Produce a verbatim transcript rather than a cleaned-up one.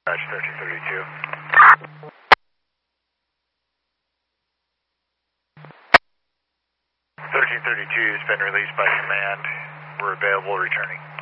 Roger, thirteen thirty-two. thirteen thirty-two has been released by command. We're available returning.